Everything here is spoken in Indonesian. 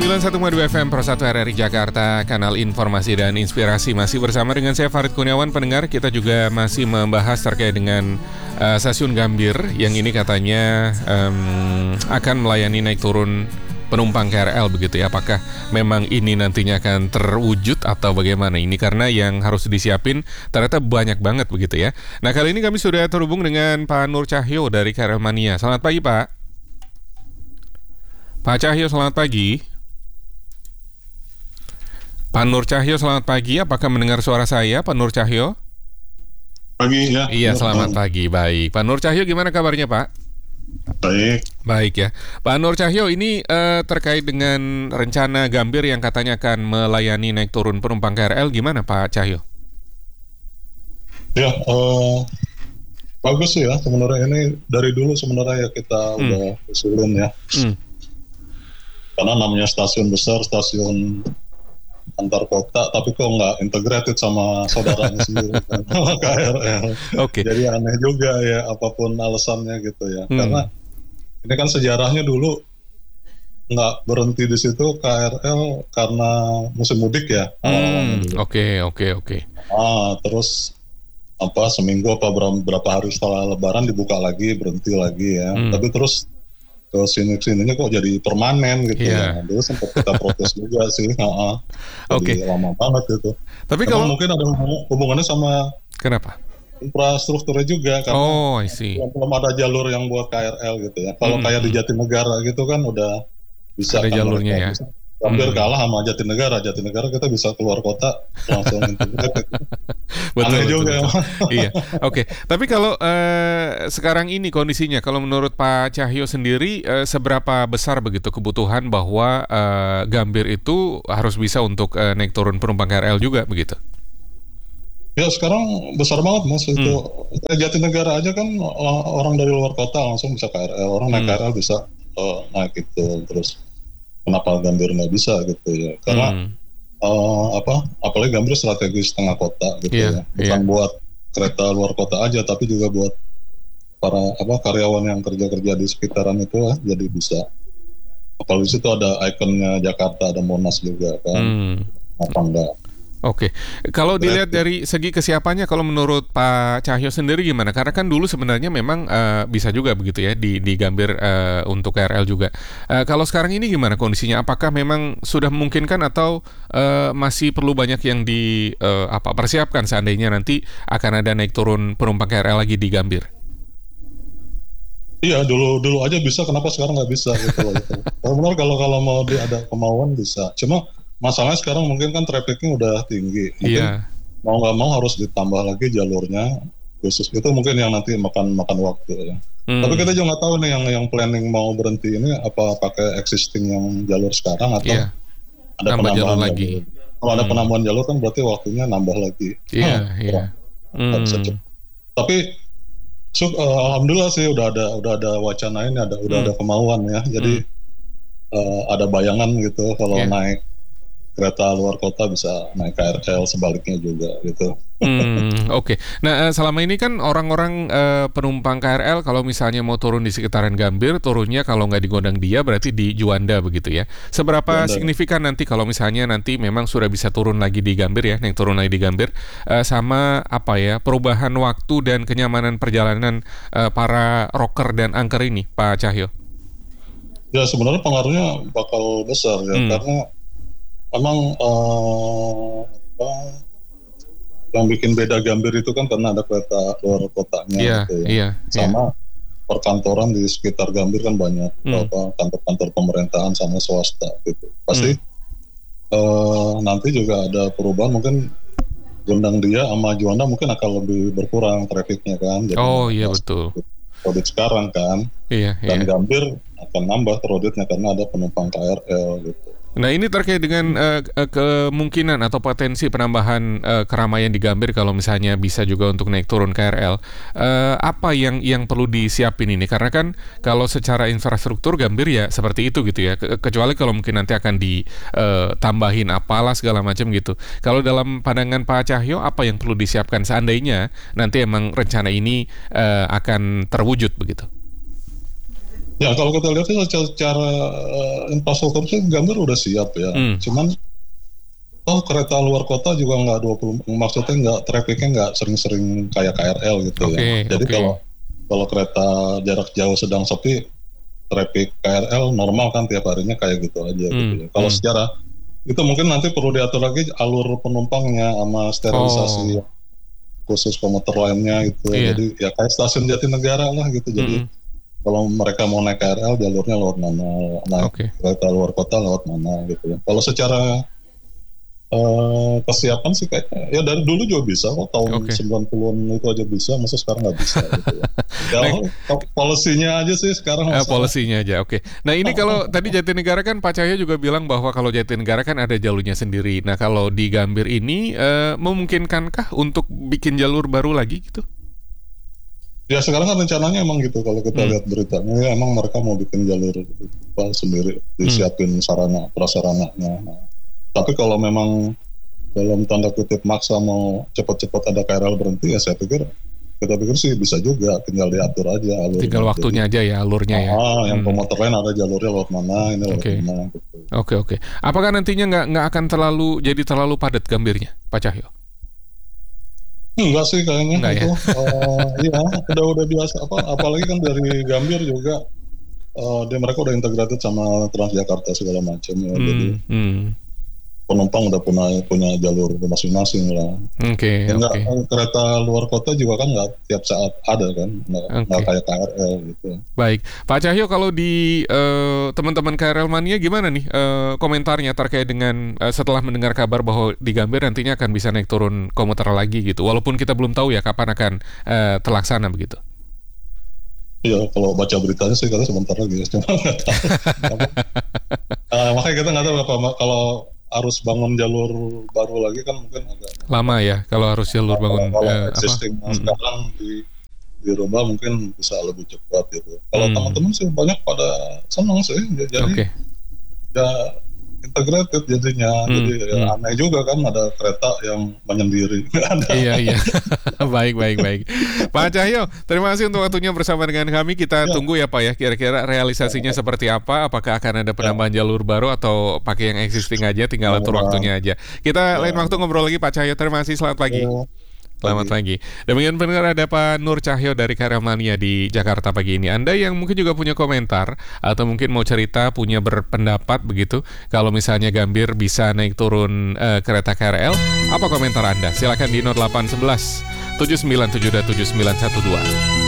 91,2 FM Pro 1 RRI Jakarta, kanal informasi dan inspirasi. Masih bersama dengan saya Farid Kurniawan. Pendengar, kita juga masih membahas terkait dengan stasiun Gambir yang ini katanya akan melayani naik turun penumpang KRL begitu ya. Apakah memang ini nantinya akan terwujud atau bagaimana ini? Karena yang harus disiapin ternyata banyak banget begitu ya. Nah, kali ini kami sudah terhubung dengan Pak Nur Cahyo dari KRL Mania. Selamat pagi, Pak. Pak Cahyo, selamat pagi. Pak Nur Cahyo, selamat pagi. Apakah mendengar suara saya, Pak Nur Cahyo? Pagi ya. Iya, selamat pagi. Baik. Pak Nur Cahyo, gimana kabarnya, Pak? Baik. Baik ya. Pak Nur Cahyo, ini terkait dengan rencana Gambir yang katanya akan melayani naik turun penumpang KRL, gimana Pak Cahyo? Ya, bagus ya sebenarnya. Ini dari dulu sebenarnya ya kita udah usulin ya. Karena namanya stasiun besar, stasiun antar kota, tapi kok nggak integrated sama saudaranya sendiri kan, sama KRL. Oke. Jadi aneh juga ya, apapun alasannya gitu ya. Karena ini kan sejarahnya dulu nggak berhenti di situ KRL karena musim mudik ya. Oke. Terus seminggu apa berapa hari setelah Lebaran dibuka lagi, berhenti lagi ya. Tapi terus ke sininya kok jadi permanen gitu ya. Dulu sempat kita protes juga sih. Jadi lama banget gitu. Tapi kalau mungkin ada hubungannya sama kenapa? Infrastrukturnya juga karena I see. belum ada jalur yang buat KRL gitu ya. Kalau kayak di Jatinegara gitu kan udah bisa ada kan jalurnya ya. Hampir kalah sama Jatinegara kita bisa keluar kota langsung integrated. Betul juga. Iya. Oke. Tapi kalau sekarang ini kondisinya, kalau menurut Pak Cahyo sendiri, seberapa besar begitu kebutuhan bahwa Gambir itu harus bisa untuk naik turun penumpang KRL juga begitu? Ya sekarang besar banget Mas itu. Jatinegara aja kan orang dari luar kota langsung bisa KRL, orang naik KRL bisa naik itu. Terus kenapa Gambir nggak bisa gitu ya? Karena apalagi Gambir strategis tengah kota gitu ya. Bukan buat kereta luar kota aja, tapi juga buat para karyawan yang kerja di sekitaran itu ya, jadi bisa. Apalagi situ ada ikonnya Jakarta, ada Monas juga kan. Apa enggak? Oke, kalau dilihat dari segi kesiapannya, kalau menurut Pak Cahyo sendiri gimana? Karena kan dulu sebenarnya memang bisa juga begitu ya di Gambir untuk KRL juga. Kalau sekarang ini gimana kondisinya? Apakah memang sudah memungkinkan atau masih perlu banyak yang persiapkan seandainya nanti akan ada naik turun penumpang KRL lagi di Gambir? Iya, dulu aja bisa, kenapa sekarang nggak bisa gitu loh. Benar kalau mau ada kemauan bisa. Cuma masalahnya sekarang mungkin kan trafficnya udah tinggi. Mungkin mau nggak mau harus ditambah lagi jalurnya khusus. Itu mungkin yang nanti makan waktu ya. Tapi kita juga nggak tahu nih yang planning mau berhenti ini apa pakai existing yang jalur sekarang atau ada penambahan lagi. Kalau ada penambahan jalur kan berarti waktunya nambah lagi. Tapi alhamdulillah sih udah ada wacana ini, udah ada kemauan ya. Jadi ada bayangan gitu kalau naik kereta luar kota bisa naik KRL, sebaliknya juga gitu. Oke. Nah, selama ini kan orang-orang penumpang KRL kalau misalnya mau turun di sekitaran Gambir, turunnya kalau nggak di Gondang Dia berarti di Juanda begitu ya. Seberapa signifikan nanti kalau misalnya nanti memang sudah bisa turun lagi di Gambir ya, naik turun lagi di Gambir, sama perubahan waktu dan kenyamanan perjalanan para rocker dan angker ini, Pak Cahyo? Ya sebenarnya pengaruhnya bakal besar ya, karena memang yang bikin beda Gambir itu kan karena ada kereta luar kotanya gitu ya. Sama perkantoran di sekitar Gambir kan banyak kantor-kantor pemerintahan sama swasta gitu. Pasti nanti juga ada perubahan, mungkin Gondang Dia sama Juanda mungkin akan lebih berkurang trafiknya kan. Jadi betul. Kredit sekarang kan. Dan Gambir akan nambah kreditnya karena ada penumpang KRL gitu. Nah, ini terkait dengan kemungkinan atau potensi penambahan keramaian di Gambir kalau misalnya bisa juga untuk naik turun KRL. Apa yang perlu disiapin ini? Karena kan kalau secara infrastruktur Gambir ya seperti itu gitu ya. Kecuali kalau mungkin nanti akan ditambahin apalah segala macam gitu. Kalau dalam pandangan Pak Cahyo, apa yang perlu disiapkan seandainya nanti emang rencana ini akan terwujud begitu? Ya kalau kita lihat sih secara infrastruktur sih Gambir udah siap ya. Cuman kereta luar kota juga nggak 20, maksudnya nggak trafficnya nggak sering-sering kayak KRL gitu ya. Jadi kalau kereta jarak jauh sedang sepi, traffic KRL normal kan tiap harinya kayak gitu aja gitu ya. Kalau secara itu mungkin nanti perlu diatur lagi alur penumpangnya sama sterilisasi khusus komuter lainnya gitu. Jadi ya kayak stasiun Jatinegara lah gitu. Jadi kalau mereka mau naik KRL jalurnya lewat mana, naik kereta luar kota lewat mana gitu ya. Kalau secara kesiapan sih kayaknya ya dari dulu juga bisa kok, tahun 90-an itu aja bisa, masa sekarang nggak bisa gitu ya. Ya polisinya aja sih sekarang polisinya aja, Nah ini kalau tadi Jatinegara kan Pak Cahyo juga bilang bahwa kalau Jatinegara kan ada jalurnya sendiri. Nah kalau di Gambir ini memungkinkankah untuk bikin jalur baru lagi gitu? Ya sekarang kan rencananya emang gitu, kalau kita lihat beritanya ya emang mereka mau bikin jalur sendiri, disiapin sarana prasarananya. Tapi kalau memang dalam tanda kutip maksa mau cepat-cepat ada KRL berhenti, ya kita pikir sih bisa juga, tinggal diatur aja alurnya. Tinggal waktunya aja ya alurnya ya. Yang komuter lain ada jalurnya lewat mana, ini lewat mana. Gitu. Oke. Apakah nantinya nggak akan jadi terlalu padat Gambirnya, Pak Cahyo? Enggak sih kayaknya enggak itu. Iya, udah biasa. Apalagi kan dari Gambir juga. Mereka udah integrated sama Transjakarta segala macam ya. Jadi penumpang udah punya jalur masing-masing lah. Kereta luar kota juga kan nggak tiap saat ada kan, nggak kayak KRL gitu. Baik, Pak Cahyo, kalau di teman-teman KRL Mania gimana nih komentarnya terkait dengan setelah mendengar kabar bahwa di Gambir nantinya akan bisa naik turun komuter lagi gitu, walaupun kita belum tahu ya kapan akan terlaksana begitu. Iya, kalau baca beritanya sih katanya sebentar lagi, cuma nggak tahu. Makanya kita nggak tahu kalau harus bangun jalur baru lagi kan mungkin agak lama ya kalau harus jalur bangun existing sekarang di rumah mungkin bisa lebih cepat gitu. Kalau teman-teman sih banyak pada senang sih, jadi ya integrated jadinya. Jadi ya aneh juga kan ada kereta yang menyendiri. Iya. Baik. Pak Cahyo, terima kasih untuk waktunya bersama dengan kami. Kita tunggu ya Pak ya, kira-kira realisasinya seperti apa. Apakah akan ada penambahan jalur baru atau pakai yang existing aja, tinggal atur waktunya aja. Kita lain waktu ngobrol lagi Pak Cahyo. Terima kasih, selamat pagi. Selamat pagi. Demikian pendengar, ada Pak Nur Cahyo dari KRL Mania di Jakarta pagi ini. Anda yang mungkin juga punya komentar atau mungkin mau cerita, punya berpendapat begitu, kalau misalnya Gambir bisa naik turun kereta KRL, apa komentar Anda? Silakan di 0811 797 7912.